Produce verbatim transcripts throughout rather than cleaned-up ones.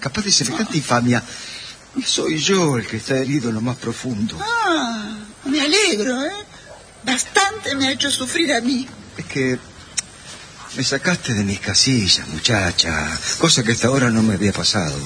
capaz de semejante infamia. Soy yo el que está herido en lo más profundo. Ah, me alegro, ¿eh? Bastante me ha hecho sufrir a mí. Es que me sacaste de mis casillas, muchacha, cosa que hasta ahora no me había pasado.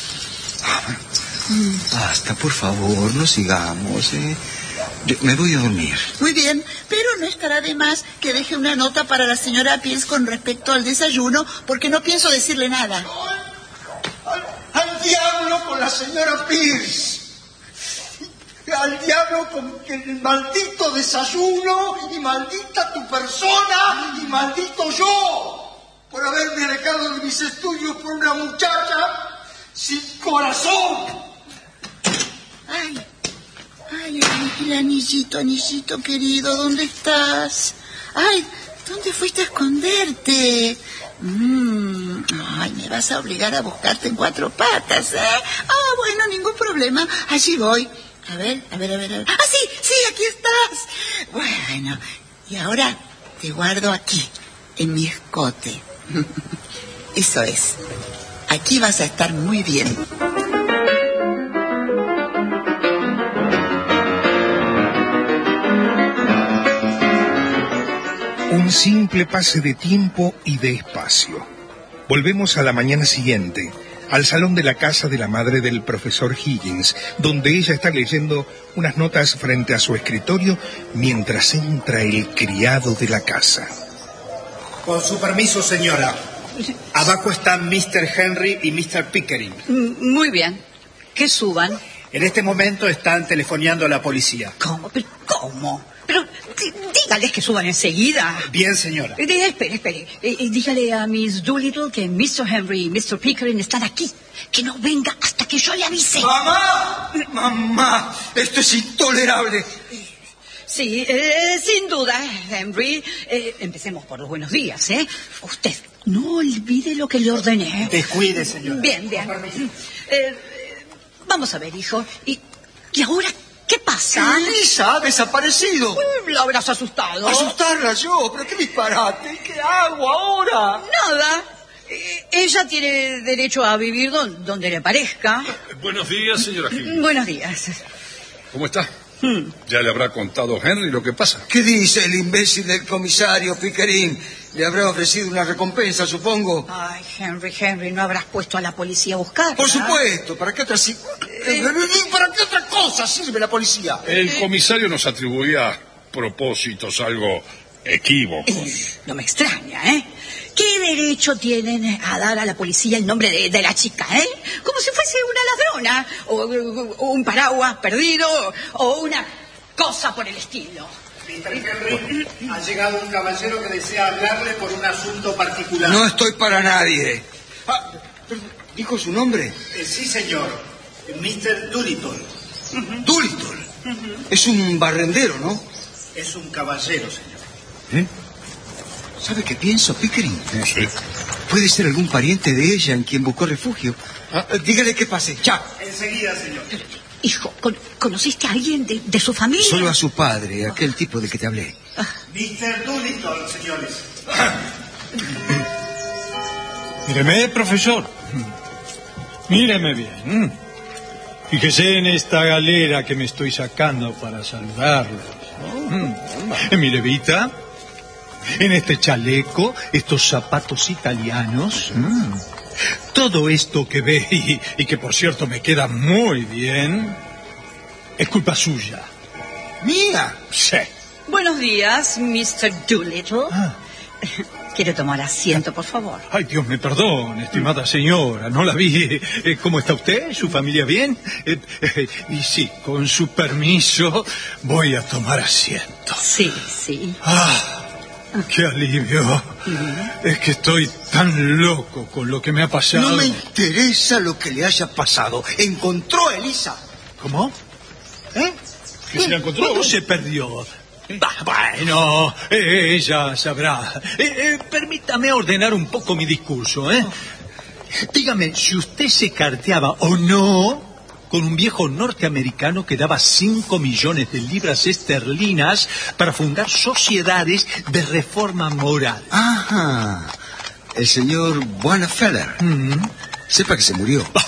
Mm. Basta, por favor, no sigamos, ¿eh? Yo me voy a dormir. Muy bien, pero no estará de más que deje una nota para la señora Pierce con respecto al desayuno, porque no pienso decirle nada. ¡Al, al diablo con la señora Pierce! ¡Al diablo con el maldito desayuno! ¡Y maldita tu persona! ¡Y maldito yo! Por haberme alejado de mis estudios por una muchacha sin corazón. ¡Ay! Ay, el anillito, anillito querido, ¿dónde estás? Ay, ¿dónde fuiste a esconderte? Mm, ay, me vas a obligar a buscarte en cuatro patas, ¿eh? Ah, bueno, ningún problema, allí voy. A ver, a ver, a ver, a ver. ¡Ah, sí, sí, aquí estás! Bueno, y ahora te guardo aquí, en mi escote. Eso es. Aquí vas a estar muy bien. Un simple pase de tiempo y de espacio. Volvemos a la mañana siguiente, al salón de la casa de la madre del profesor Higgins, donde ella está leyendo unas notas frente a su escritorio mientras entra el criado de la casa. Con su permiso, señora. Abajo están mister Henry y mister Pickering. Muy bien. Que suban. En este momento están telefoneando a la policía. ¿Cómo? ¿Pero cómo? Pero dí- dígales que suban enseguida. Bien, señora. Eh, eh, espere, espere. Eh, eh, dígale a Miss Doolittle que mister Henry y mister Pickering están aquí. Que no venga hasta que yo le avise. ¡Mamá! ¡Mamá! ¡Esto es intolerable! Sí, eh, sin duda, Henry. Eh, empecemos por los buenos días, ¿eh? Usted no olvide lo que le ordené. Descuide, señora. Bien, bien. Eh, eh, vamos a ver, hijo. ¿Y, y ahora qué pasa? Elisa ha desaparecido. Mm, Lo habrás asustado. Asustarla yo, pero qué disparate. ¿Qué hago ahora? Nada. Eh, ella tiene derecho a vivir don- donde le parezca. Buenos días, señora Higgins. Buenos días. ¿Cómo está? ¿Ya le habrá contado Henry lo que pasa? ¿Qué dice el imbécil del comisario Pickering? Le habrá ofrecido una recompensa, supongo. Ay, Henry, Henry, ¿no habrás puesto a la policía a buscar? Por supuesto. ¿Para qué otra si- ¿Para qué otra cosa sirve la policía? El comisario nos atribuía propósitos algo equívocos. No me extraña, ¿eh? ¿Qué derecho tienen a dar a la policía el nombre de, de la chica, eh? Como si fuese una ladrona, o, o un paraguas perdido, o una cosa por el estilo. mister Henry, ha llegado un caballero que desea hablarle por un asunto particular. No estoy para nadie. Ah, pero, ¿dijo su nombre? Eh, sí, señor. mister Doolittle. Doolittle. Es un barrendero, ¿no? Es un caballero, señor. ¿Eh? ¿Sabe qué pienso, Pickering? No sé. Puede ser algún pariente de ella en quien buscó refugio. Ah, dígale que pase, ya. Enseguida, señor. Hijo, ¿con- ¿conociste a alguien de, de su familia? Solo a su padre, aquel tipo de que te hablé. mister Doolittle, señores. Míreme, profesor. Míreme bien. Fíjese en esta galera que me estoy sacando para saludarlos, ¿no? En mi levita, en este chaleco, estos zapatos italianos. Todo esto que ve y, y que por cierto me queda muy bien, es culpa suya. ¿Mía? Sí. Buenos días, mister Doolittle. Ah. ¿Quiere tomar asiento, por favor? Ay, Dios me perdone, estimada señora, no la vi. Eh, ¿Cómo está usted? ¿Su familia bien? Eh, eh, y sí, con su permiso, voy a tomar asiento. Sí, sí. Ah, qué alivio. Es que estoy tan loco con lo que me ha pasado. No me interesa lo que le haya pasado. ¿Encontró a Elisa? ¿Cómo? ¿Eh? ¿Que se la encontró? ¿Cuándo se perdió? Bah, bueno, eh, ella sabrá. Eh, eh, permítame ordenar un poco mi discurso, ¿eh? Dígame, si usted se carteaba o no con un viejo norteamericano que daba cinco millones de libras esterlinas para fundar sociedades de reforma moral. Ajá. El señor Buenafeller. Mm. Sepa que se murió. Ah,